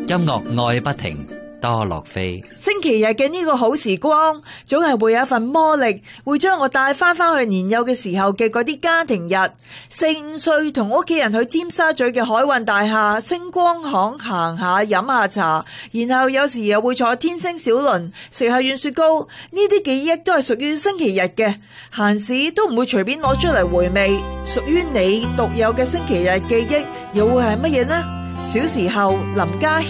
音樂愛不停，多樂飛。 星期日嘅呢個好時光，總係會有一份魔力，會將我帶翻去年幼嘅時候嘅嗰啲家庭日。4、5歲同屋企人去尖沙咀嘅海運大廈、星光行行下飲下茶，然後有時又會坐天星小輪食下軟雪糕。呢啲記憶都係屬於星期日嘅，閒時都唔會隨便攞出嚟回味。屬於你獨有嘅星期日記憶又會係乜嘢呢？小時候林家謙